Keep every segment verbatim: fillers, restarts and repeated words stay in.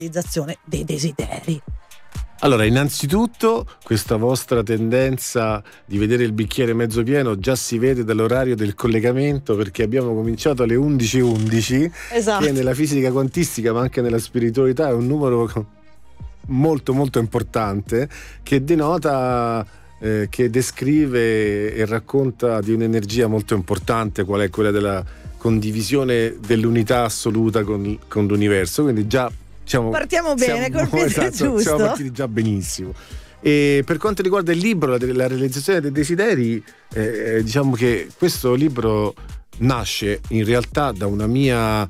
realizzazione dei desideri. Allora, innanzitutto questa vostra tendenza di vedere il bicchiere mezzo pieno già si vede dall'orario del collegamento, perché abbiamo cominciato alle undici e undici, esatto. che nella fisica quantistica ma anche nella spiritualità è un numero molto molto importante, che denota eh, che descrive e racconta di un'energia molto importante, qual è quella della condivisione dell'unità assoluta con, con l'universo. Quindi già Siamo, partiamo bene, siamo, col piede esatto, giusto. Siamo partiti già benissimo. E per quanto riguarda il libro, la, la realizzazione dei desideri, eh, diciamo che questo libro nasce in realtà da una mia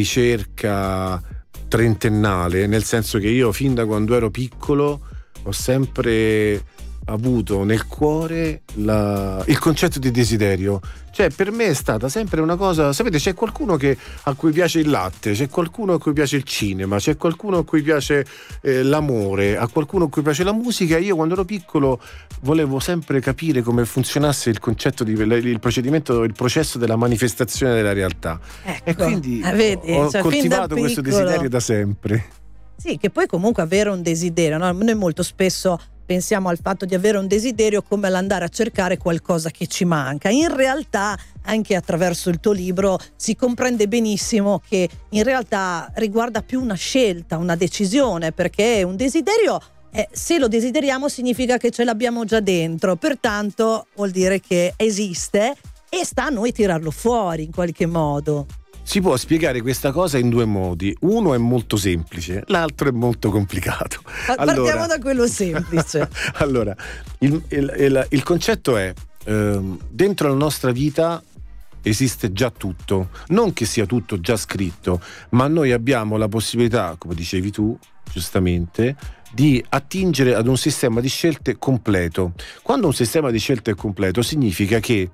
ricerca trentennale, nel senso che io fin da quando ero piccolo ho sempre avuto nel cuore la, il concetto di desiderio. Cioè, per me è stata sempre una cosa, sapete, c'è qualcuno che, a cui piace il latte, c'è qualcuno a cui piace il cinema, c'è qualcuno a cui piace eh, l'amore, a qualcuno a cui piace la musica. Io quando ero piccolo volevo sempre capire come funzionasse il concetto di il procedimento, il processo della manifestazione della realtà. Ecco, e quindi eh, vedi, ho cioè, coltivato questo piccolo. desiderio da sempre. Sì, che poi comunque avere un desiderio, no? Noi molto spesso pensiamo al fatto di avere un desiderio come all'andare a cercare qualcosa che ci manca. In realtà, anche attraverso il tuo libro, si comprende benissimo che in realtà riguarda più una scelta, una decisione, perché un desiderio, eh, se lo desideriamo, significa che ce l'abbiamo già dentro, pertanto vuol dire che esiste e sta a noi tirarlo fuori in qualche modo. Si può spiegare questa cosa in due modi. Uno è molto semplice, l'altro è molto complicato. Partiamo allora, da quello semplice. Allora, il, il, il, il concetto è, ehm, dentro la nostra vita esiste già tutto. Non che sia tutto già scritto, ma noi abbiamo la possibilità, come dicevi tu, giustamente, di attingere ad un sistema di scelte completo. Quando un sistema di scelte è completo, significa che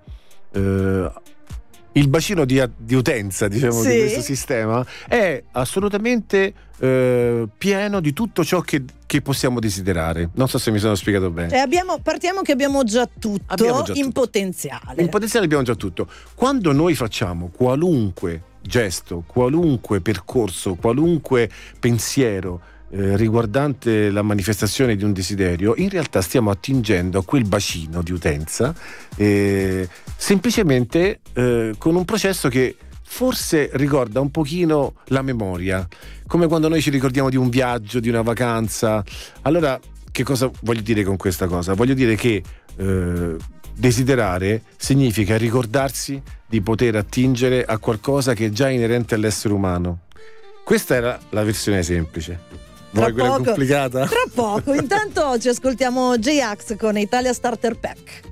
eh, il bacino di, di utenza, diciamo, sì. di questo sistema è assolutamente eh, pieno di tutto ciò che, che possiamo desiderare. Non so se mi sono spiegato bene. Cioè abbiamo, partiamo che abbiamo già tutto abbiamo già in tutto. potenziale. In potenziale abbiamo già tutto. Quando noi facciamo qualunque gesto, qualunque percorso, qualunque pensiero Eh, riguardante la manifestazione di un desiderio, in realtà stiamo attingendo a quel bacino di utenza eh, semplicemente eh, con un processo che forse ricorda un pochino la memoria, come quando noi ci ricordiamo di un viaggio, di una vacanza. Allora, che cosa voglio dire con questa cosa? Voglio dire che eh, desiderare significa ricordarsi di poter attingere a qualcosa che è già inerente all'essere umano. Questa era la versione semplice. Vuoi quella complicata? Tra poco. Intanto oggi ascoltiamo J-Ax con Italia Starter Pack.